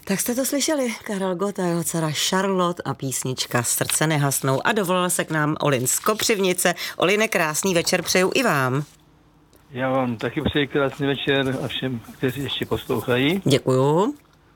Tak jste to slyšeli, Karel Gott a jeho dcera Charlotte a písnička Srdce nehasnou. A dovolila se k nám Olin z Kopřivnice. Oline, krásný večer přeju i vám. Já vám taky přeji krásný večer a všem, kteří ještě poslouchají. Děkuju.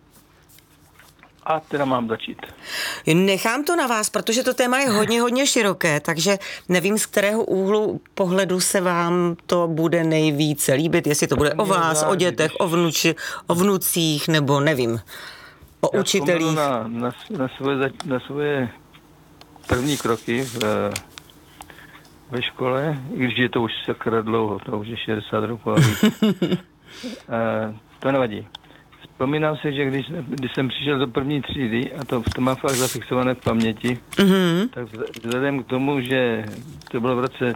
A teda mám začít. Nechám to na vás, protože to téma je hodně široké, takže nevím, z kterého úhlu pohledu se vám to bude nejvíce líbit, jestli to bude o vás, o dětech, o vnucích, nebo nevím, o učitelích. Na svoje první kroky ve škole, i když je to už sakra dlouho, to už je 60 roků a víc. To nevadí. Vzpomínám si, že když jsem přišel do první třídy, a to mám fakt zafixované v paměti, tak vzhledem k tomu, že to bylo v roce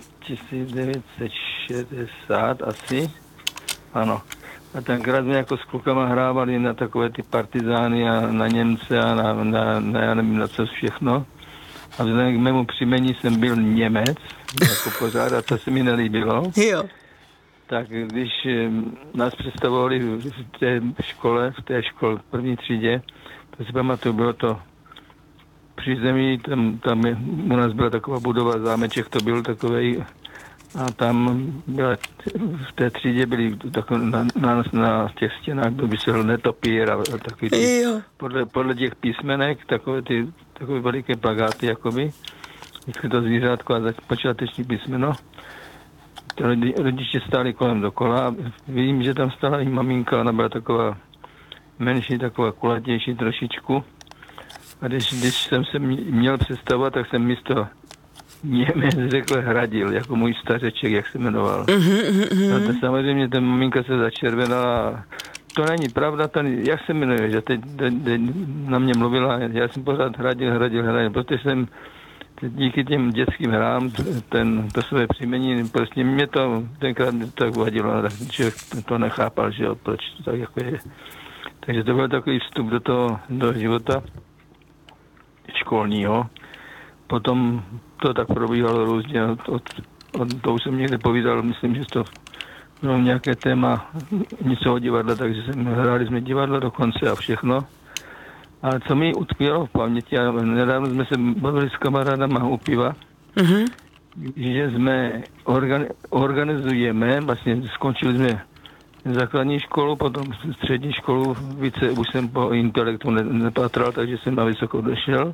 1960 asi, ano, a tenkrát jsme jako s klukama hrávali na takové ty partizány a na Němce a na já nevím na co všechno. A vzhledem k mému příjmení jsem byl Němec, jako pořád, a to se mi nelíbilo. Jo. Tak když nás představovali v té škole, v první třídě, to si pamatuju, bylo to při zemi, tam u nás byla taková budova, zámeček to byl takovej, a tam byla, v té třídě byly na těch stěnách, kdo by se netopír a takový ty, podle těch písmenek, takové veliké plakáty, jakoby, vždycky to zvířátko a počáteční písmeno. Rodiče stáli kolem dokola. Vidím, že tam stála i maminka, ona byla taková menší, taková kulatější trošičku. A když jsem se měl představovat, tak jsem místo Němec řekl Hradil, jako můj stařeček, jak se jmenoval. A to samozřejmě ta maminka se začervenala. To není pravda, jak se jmenuje, že teď na mě mluvila, já jsem pořád Hradil, protože jsem díky těm dětským hrám to své příjmení, prostě mě to tenkrát tak vadilo, že to nechápal, že jo, proč to tak jako je. Takže to byl takový vstup do života školního. Potom to tak probíhalo různě, to už jsem někde povídal, myslím, že to bylo nějaké téma něco o divadle, takže hráli jsme divadlo dokonce a všechno. Ale co mi utkvělo v paměti, a nedávno jsme se bavili s kamarádama u piva, že jsme organizujeme, vlastně skončili jsme základní školu, potom střední školu, více už jsem po intelektu nepatral, takže jsem na vysoko došel,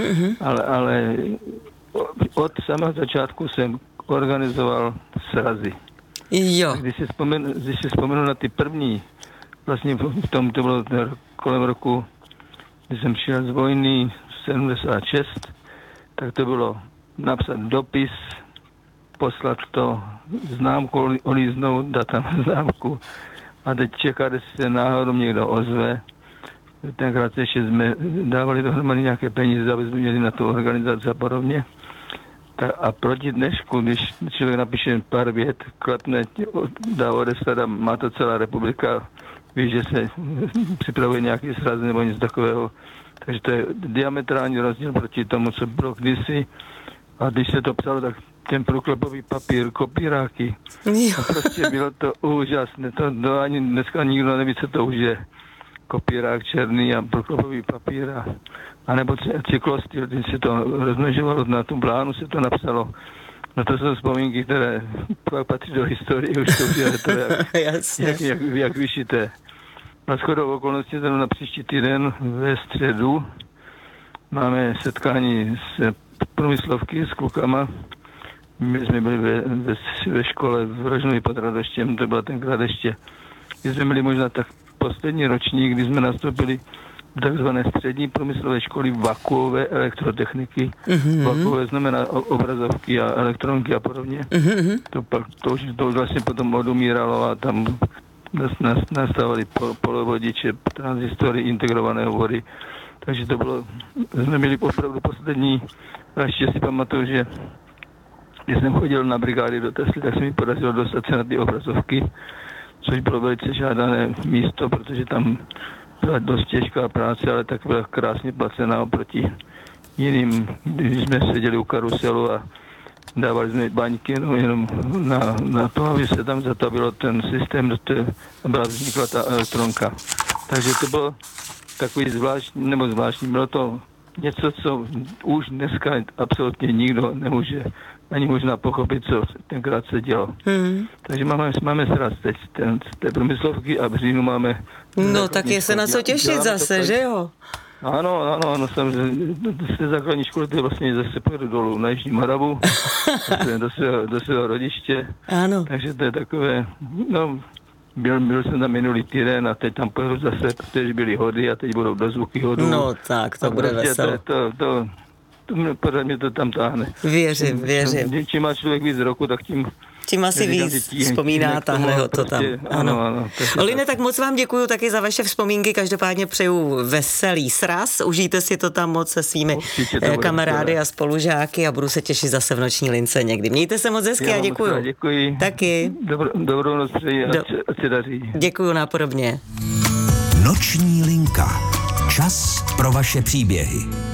ale od samého začátku jsem organizoval srazy. Jo. Když si vzpomenu na ty první, vlastně v tom to bylo kolem roku, když jsem přijel z vojny 76, tak to bylo napsat dopis, poslat to, známku olíznout, dát tam známku a teď čekat, jestli se náhodou někdo ozve. Tenkrát ještě jsme dávali dohromady nějaké peníze, aby jsme měli na tu organizaci a podobně. A proti dnešku, když člověk napíše pár vět, kladne, dá odeslat a má to celá republika, ví, že se připravuje nějaký sraz nebo něco takového. Takže to je diametrální rozdíl proti tomu, co bylo kdysi. A když se to psalo, tak ten průklepový papír, kopíráky. A prostě bylo to úžasné. To ani dneska nikdo neví, co to už je. Kopírák černý a průklepový papír. A nebo cyklostyl, když se to rozmnožovalo na tu blánu, se to napsalo. No to jsou vzpomínky, které patří do historie, už to je to jak vyšité. Na shodou okolností na příští týden ve středu máme setkání s průmyslovky, s klukama. My jsme byli ve škole v Rožnově pod Radoštěm, to byla tenkrát ještě. My jsme měli možná tak poslední ročník, kdy jsme nastoupili v takzvané střední průmyslové školy vakuové elektrotechniky. Vakuové znamená obrazovky a elektronky a podobně. To už vlastně potom odumíralo a tam nastavili polovodiče, transistory, integrované vody. Takže to bylo, jsme měli opravdu poslední, a ještě si pamatuju, že když jsem chodil na brigády do Tesly, tak se mi podařilo dostat se na ty obrazovky, což bylo velice žádané místo, protože tam byla dost těžká práce, ale tak byla krásně placená oproti jiným, když jsme seděli u karuselu a dávali jsme baňky jenom na to, aby se tam zatavilo ten systém, aby vznikla ta elektronka. Takže to bylo takový zvláštní, bylo to něco, co už dneska absolutně nikdo nemůže ani možná pochopit, co tenkrát se dělo. Takže máme sraz teď z té průmyslovky a v říjnu máme... No tak je se na co těšit zase, že jo? Ano, samozřejmě. Z té základní školy to je vlastně zase pojedu dolů na Jižní Moravu, do svého rodiště. Ano. Takže to je takové, no, byl jsem tam minulý týden a teď tam pojedu zase, protože byly hody a teď budou dozvuky hodů. No tak, to bude veselé. Pořád mě to tam táhne. Věřím. Čím má člověk víc roku, tak tím asi víc vzpomíná, táhne ho to tam. Ano. Oline, tak moc vám děkuju taky za vaše vzpomínky, každopádně přeju veselý sraz, užijte si to tam moc se svými kamarády a spolužáky a budu se těšit zase v noční lince někdy. Mějte se moc hezky a děkuju. Děkuji. Taky. Dobrou noc přeji, ať se daří. Děkuju nápodobně. Noční linka. Čas pro vaše příběhy.